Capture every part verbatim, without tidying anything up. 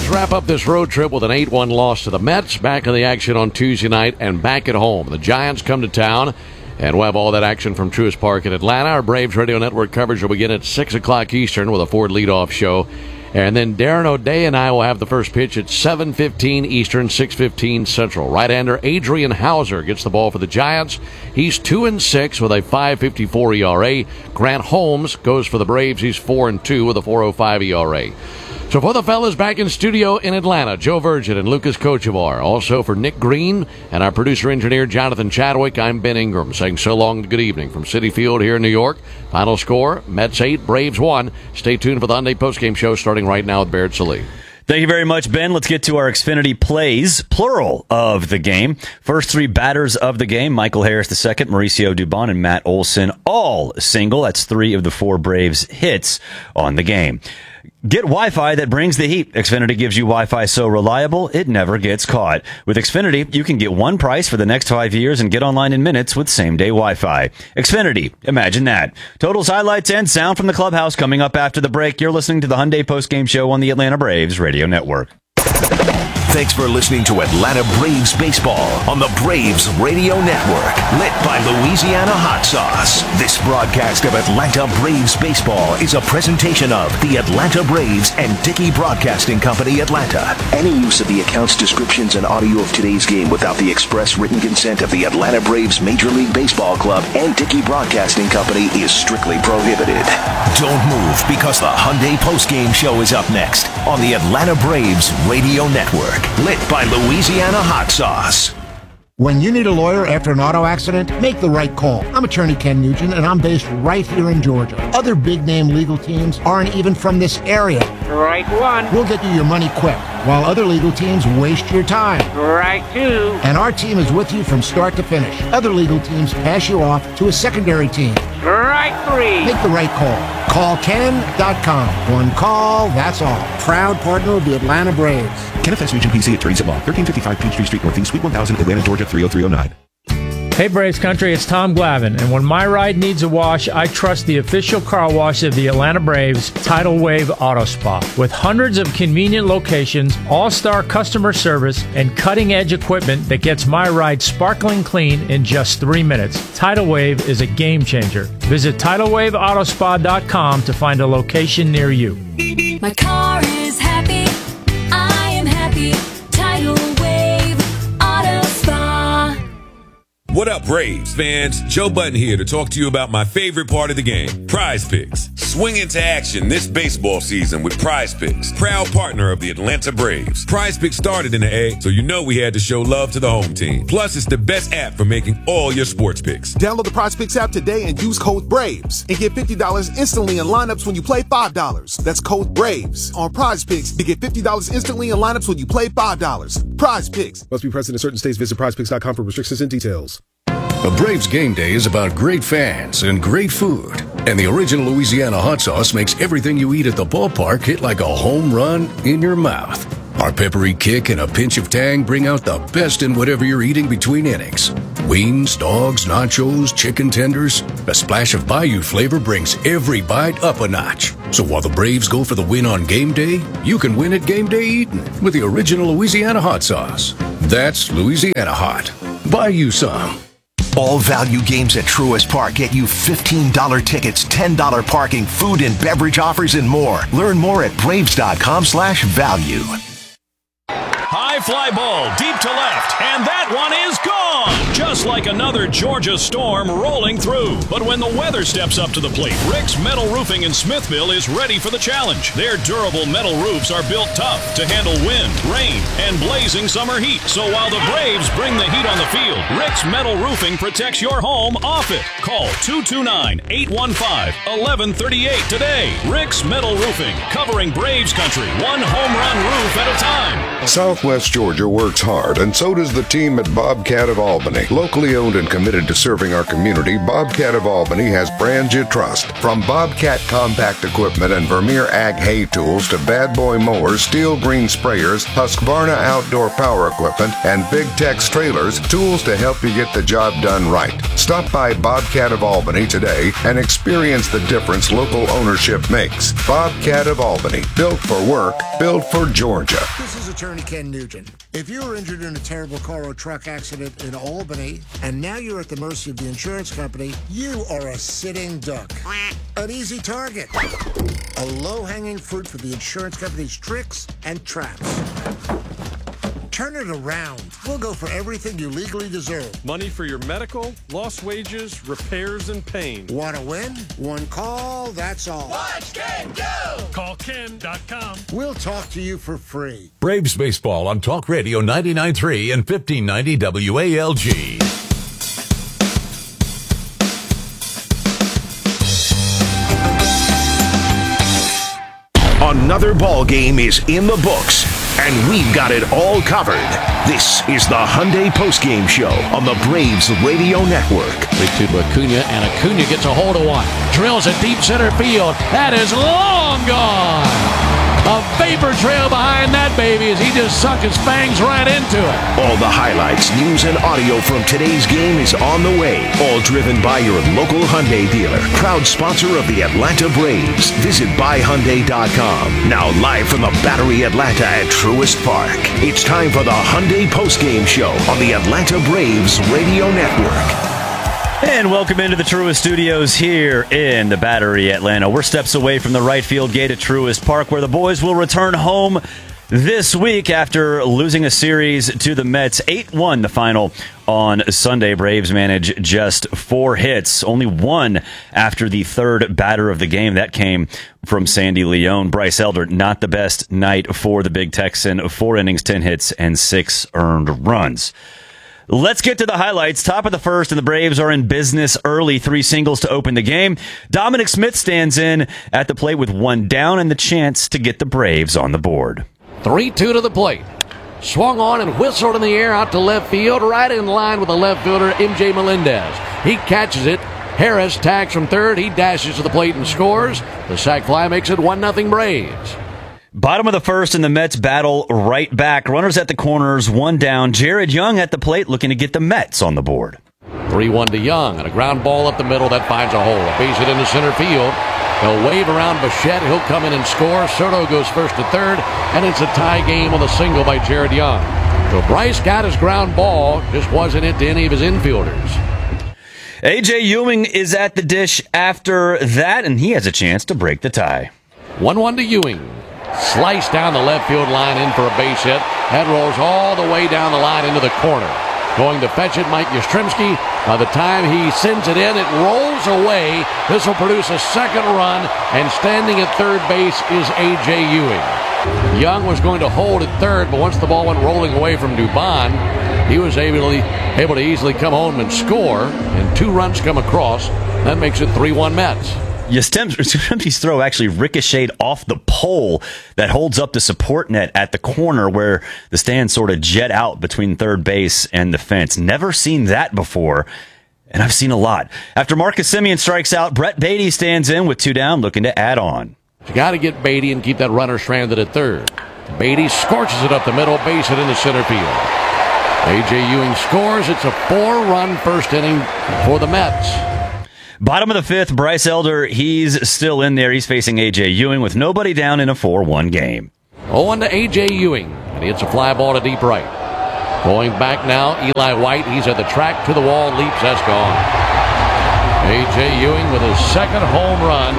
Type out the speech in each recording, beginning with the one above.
Braves wrap up this road trip with an eight one loss to the Mets. Back in the action on Tuesday night and back at home. The Giants come to town, and we'll have all that action from Truist Park in Atlanta. Our Braves Radio Network coverage will begin at six o'clock Eastern with a Ford leadoff show. And then Darren O'Day and I will have the first pitch at seven fifteen Eastern, six fifteen Central. Right-hander Adrian Hauser gets the ball for the Giants. He's two and six with a five fifty-four E R A. Grant Holmes goes for the Braves. He's four and two with a four oh five E R A. So for the fellas back in studio in Atlanta, Joe Virgin and Lucas Kochevar. Also for Nick Green and our producer-engineer Jonathan Chadwick, I'm Ben Ingram saying so long and good evening from Citi Field here in New York. Final score, Mets eight, Braves one. Stay tuned for the Hyundai postgame show starting right now with Barrett Sallee. Thank you very much, Ben. Let's get to our Xfinity plays, plural, of the game. First three batters of the game, Michael Harris the second, Mauricio Dubon, and Matt Olson, all single. That's three of the four Braves hits on the game. Get Wi-Fi that brings the heat. Xfinity gives you Wi-Fi so reliable, it never gets caught. With Xfinity, you can get one price for the next five years and get online in minutes with same-day Wi-Fi. Xfinity, imagine that. Totals, highlights, and sound from the clubhouse coming up after the break. You're listening to the Hyundai postgame show on the Atlanta Braves Radio Network. Thanks for listening to Atlanta Braves Baseball on the Braves Radio Network, lit by Louisiana Hot Sauce. This broadcast of Atlanta Braves Baseball is a presentation of the Atlanta Braves and Dickey Broadcasting Company, Atlanta. Any use of the accounts, descriptions, and audio of today's game without the express written consent of the Atlanta Braves Major League Baseball Club and Dickey Broadcasting Company is strictly prohibited. Don't move, because the Hyundai postgame show is up next on the Atlanta Braves Radio Network, lit by Louisiana Hot Sauce. When you need a lawyer after an auto accident, make the right call. I'm attorney Ken Nugent, and I'm based right here in Georgia. Other big-name legal teams aren't even from this area. Right one. We'll get you your money quick, while other legal teams waste your time. Right two. And our team is with you from start to finish. Other legal teams pass you off to a secondary team. Right three. Make the right call. Call Ken dot com. One call, that's all. Proud partner of the Atlanta Braves. Ken F S Region P C, attorneys at law, thirteen fifty-five Peachtree Street Northeast, Suite one thousand, Atlanta, Georgia, three oh three oh nine. Hey Braves Country, it's Tom Glavine, and when my ride needs a wash, I trust the official car wash of the Atlanta Braves, Tidal Wave Auto Spa. With hundreds of convenient locations, all-star customer service, and cutting-edge equipment that gets my ride sparkling clean in just three minutes, Tidal Wave is a game changer. Visit tidal wave auto spa dot com to find a location near you. My car is happy, I am happy, Tidal Wave Auto Spa. What up, Braves fans? Joe Button here to talk to you about my favorite part of the game, Prize Picks. Swing into action this baseball season with Prize Picks, proud partner of the Atlanta Braves. Prize Picks started in the A, so you know we had to show love to the home team. Plus, it's the best app for making all your sports picks. Download the Prize Picks app today and use code BRAVES and get fifty dollars instantly in lineups when you play five dollars. That's code BRAVES on Prize Picks to get fifty dollars instantly in lineups when you play five dollars. Prize Picks. Must be present in certain states. Visit prize picks dot com for restrictions and details. A Braves game day is about great fans and great food. And the original Louisiana hot sauce makes everything you eat at the ballpark hit like a home run in your mouth. Our peppery kick and a pinch of tang bring out the best in whatever you're eating between innings. Wings, dogs, nachos, chicken tenders. A splash of Bayou flavor brings every bite up a notch. So while the Braves go for the win on game day, you can win at game day eating with the original Louisiana hot sauce. That's Louisiana hot. Buy you some. All value games at Truist Park get you fifteen dollars tickets, ten dollars parking, food and beverage offers, and more. Learn more at braves dot com slash value. High fly ball deep to left, and that one is gone! Just like another Georgia storm rolling through. But when the weather steps up to the plate, Rick's Metal Roofing in Smithville is ready for the challenge. Their durable metal roofs are built tough to handle wind, rain, and blazing summer heat. So while the Braves bring the heat on the field, Rick's Metal Roofing protects your home off it. Call two two nine, eight one five, one one three eight today. Rick's Metal Roofing, covering Braves country, one home run roof at a time. Southwest Georgia works hard, and so does the team team at Bobcat of Albany. Locally owned and committed to serving our community, Bobcat of Albany has brands you trust. From Bobcat compact equipment and Vermeer Ag hay tools to Bad Boy mowers, Steel Green sprayers, Husqvarna outdoor power equipment, and Big Tex trailers, tools to help you get the job done right. Stop by Bobcat of Albany today and experience the difference local ownership makes. Bobcat of Albany, built for work, built for Georgia. This is Attorney Ken Nugent. If you were injured in a terrible car or truck accident in Albany, and now you're at the mercy of the insurance company, you are a sitting duck. An easy target. A low-hanging fruit for the insurance company's tricks and traps. Turn it around. We'll go for everything you legally deserve. Money for your medical, lost wages, repairs, and pain. Want to win? One call, that's all. Watch Ken go! Call Ken dot com. We'll talk to you for free. Braves baseball on Talk Radio ninety-nine point three and fifteen ninety W A L G. Another ball game is in the books, and we've got it all covered. This is the Hyundai Postgame Show on the Braves Radio Network. three two to Acuna, and Acuna gets a hold of one. Drills a deep center field. That is long gone. A vapor trail behind that baby as he just sunk his fangs right into it. All the highlights, news, and audio from today's game is on the way. All driven by your local Hyundai dealer. Proud sponsor of the Atlanta Braves. Visit buy hyundai dot com. Now live from the Battery Atlanta at Truist Park. It's time for the Hyundai Postgame Show on the Atlanta Braves Radio Network. And welcome into the Truist Studios here in the Battery Atlanta. We're steps away from the right field gate at Truist Park, where the boys will return home this week after losing a series to the Mets. eight one the final on Sunday. Braves managed just four hits, only one after the third batter of the game. That came from Sandy Leon. Bryce Elder, not the best night for the Big Texan. Four innings, ten hits, and six earned runs. Let's get to the highlights. Top of the first, and the Braves are in business early. Three singles to open the game. Dominic Smith stands in at the plate with one down and the chance to get the Braves on the board. three two to the plate. Swung on and whistled in the air out to left field, right in line with the left fielder, M J Melendez. He catches it. Harris tags from third. He dashes to the plate and scores. The sac fly makes it one nothing Braves. Bottom of the first, and the Mets battle right back. Runners at the corners, one down. Jared Young at the plate looking to get the Mets on the board. three one to Young, and a ground ball up the middle that finds a hole. A base hit into center field. They'll wave around Bichette. He'll come in and score. Soto goes first to third, and it's a tie game with a single by Jared Young. So Bryce got his ground ball, just wasn't it to any of his infielders. A J Ewing is at the dish after that, and he has a chance to break the tie. one one to Ewing. Sliced down the left field line in for a base hit. That rolls all the way down the line into the corner. Going to fetch it, Mike Yastrzemski. By the time he sends it in, it rolls away. This will produce a second run, and standing at third base is A J Ewing. Young was going to hold at third, but once the ball went rolling away from Dubon, he was able to, able to easily come home and score, and two runs come across. That makes it three one Mets. Yastrzemski's throw actually ricocheted off the pole that holds up the support net at the corner where the stands sort of jet out between third base and the fence. Never seen that before, and I've seen a lot. After Marcus Semien strikes out, Brett Beatty stands in with two down, looking to add on. You got to get Beatty and keep that runner stranded at third. Beatty scorches it up the middle, base hit into center field. A J Ewing scores. It's a four-run first inning for the Mets. Bottom of the fifth, Bryce Elder, he's still in there. He's facing A J Ewing with nobody down in a four one game. oh one to A J Ewing, and he hits a fly ball to deep right. Going back now, Eli White. He's at the track, to the wall, leaps, that's gone. A J Ewing with his second home run.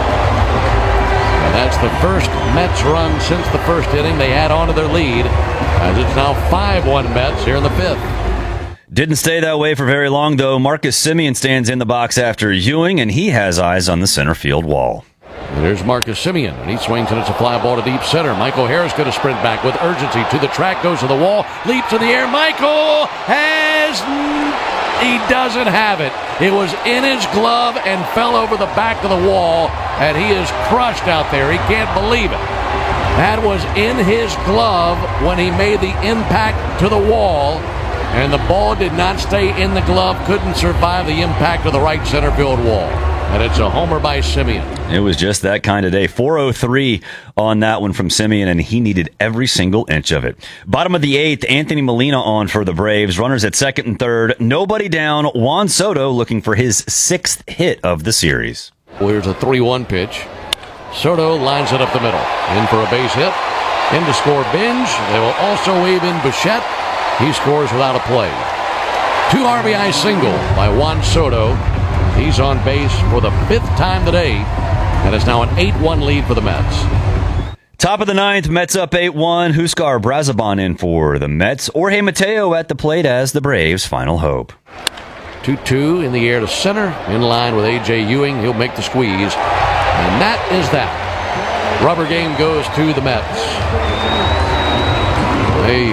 And that's the first Mets run since the first inning. They add on to their lead, as it's now five one Mets here in the fifth. Didn't stay that way for very long, though. Marcus Semien stands in the box after Ewing, and he has eyes on the center field wall. And there's Marcus Semien, and he swings, and it's a fly ball to deep center. Michael Harris going to sprint back with urgency to the track, goes to the wall, leaps in the air. Michael has... he doesn't have it. It was in his glove and fell over the back of the wall, and he is crushed out there. He can't believe it. That was in his glove when he made the impact to the wall. and the ball did not stay in the glove, couldn't survive the impact of the right center field wall. And it's a homer by Simeon. It was just that kind of day. four oh three on that one from Simeon, and he needed every single inch of it. Bottom of the eighth, Anthony Molina on for the Braves. Runners at second and third. Nobody down. Juan Soto looking for his sixth hit of the series. Well, here's a three one pitch. Soto lines it up the middle. In for a base hit. In to score Binge. They will also wave in Bichette. He scores without a play. Two R B I single by Juan Soto. He's on base for the fifth time today, and it's now an eight one lead for the Mets. Top of the ninth, Mets up eight one. Huskar Brazaban in for the Mets. Jorge Mateo at the plate as the Braves' final hope. two two in the air to center, in line with A J Ewing. He'll make the squeeze, and that is that. Rubber game goes to the Mets. They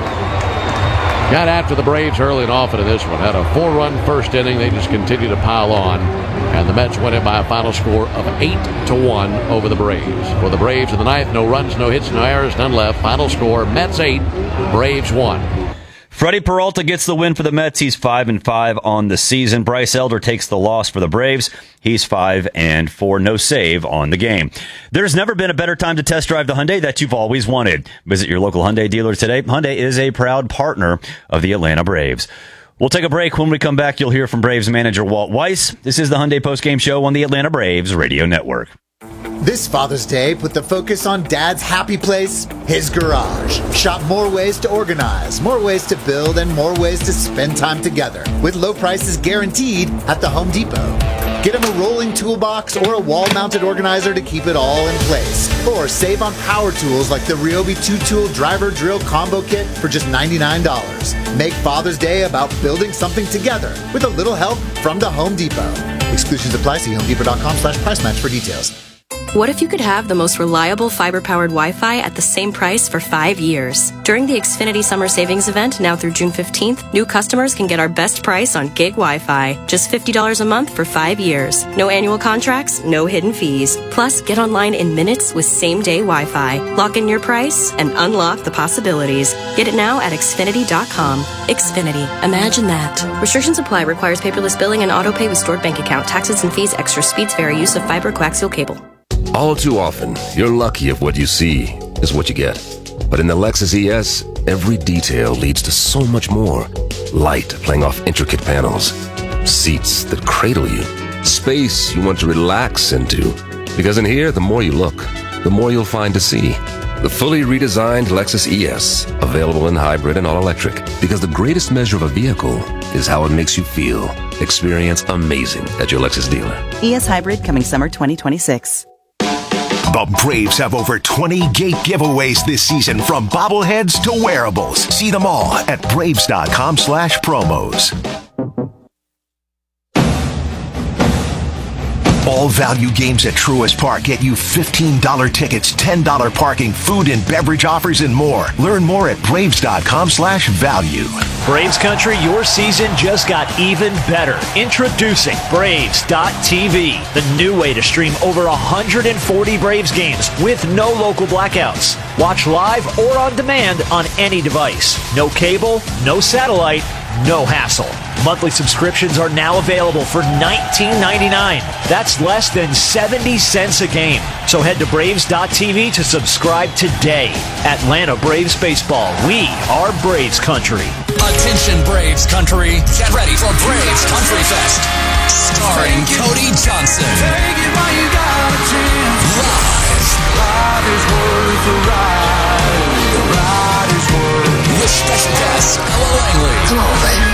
got after the Braves early and often in this one. Had a four-run first inning. They just continued to pile on. And the Mets win it by a final score of eight to one over the Braves. For the Braves in the ninth, no runs, no hits, no errors, none left. Final score, Mets eight, Braves one. Freddie Peralta gets the win for the Mets. He's five and five on the season. Bryce Elder takes the loss for the Braves. He's five and four, no save on the game. There's never been a better time to test drive the Hyundai that you've always wanted. Visit your local Hyundai dealer today. Hyundai is a proud partner of the Atlanta Braves. We'll take a break. When we come back, you'll hear from Braves manager Walt Weiss. This is the Hyundai Postgame Show on the Atlanta Braves Radio Network. This Father's Day, put the focus on Dad's happy place, his garage. Shop more ways to organize, more ways to build, and more ways to spend time together. With low prices guaranteed at the Home Depot. Get him a rolling toolbox or a wall-mounted organizer to keep it all in place. Or save on power tools like the Ryobi two-tool driver drill combo kit for just ninety-nine dollars. Make Father's Day about building something together with a little help from the Home Depot. Exclusions apply. See homedepot.com slash price match for details. What if you could have the most reliable fiber-powered Wi-Fi at the same price for five years? During the Xfinity Summer Savings Event, now through June fifteenth, new customers can get our best price on gig Wi-Fi. Just fifty dollars a month for five years. No annual contracts, no hidden fees. Plus, get online in minutes with same-day Wi-Fi. Lock in your price and unlock the possibilities. Get it now at Xfinity dot com. Xfinity. Imagine that. Restrictions apply. Requires paperless billing and auto-pay with stored bank account. Taxes and fees. Extra speeds vary. Use of fiber coaxial cable. All too often, you're lucky if what you see is what you get. But in the Lexus E S, every detail leads to so much more. Light playing off intricate panels, seats that cradle you, space you want to relax into. Because in here, the more you look, the more you'll find to see. The fully redesigned Lexus E S, available in hybrid and all-electric. Because the greatest measure of a vehicle is how it makes you feel. Experience amazing at your Lexus dealer. E S Hybrid coming summer twenty twenty-six. The Braves have over twenty gate giveaways this season, from bobbleheads to wearables. See them all at braves.com slash promos. All value games at Truist Park get you fifteen dollars tickets, ten dollars parking, food and beverage offers, and more. Learn more at braves.com slash value. Braves Country, your season just got even better. Introducing Braves dot T V, the new way to stream over one hundred forty Braves games with no local blackouts. Watch live or on demand on any device. No cable, no satellite, no hassle. Monthly subscriptions are now available for nineteen ninety-nine dollars. That's less than seventy cents a game. So head to Braves dot T V to subscribe today. Atlanta Braves Baseball. We are Braves Country. Attention Braves Country. Get ready for Braves Country Fest. Starring Cody Johnson. Take it while you got a chance. Live. Ride is worth the ride. The ride is worth. With special guests Ella Langley. Come on, baby.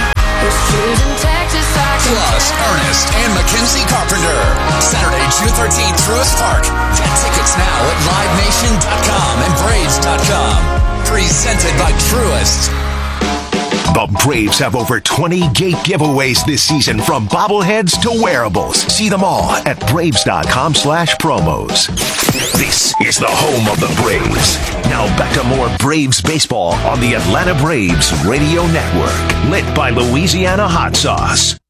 Plus, Ernest and Mackenzie Carpenter. Saturday, June thirteenth, Truist Park. Get tickets now at live nation dot com and braves dot com. Presented by Truist. The Braves have over twenty gate giveaways this season, from bobbleheads to wearables. See them all at braves.com slash promos. This is the home of the Braves. Now back to more Braves baseball on the Atlanta Braves Radio Network. Lit by Louisiana Hot Sauce.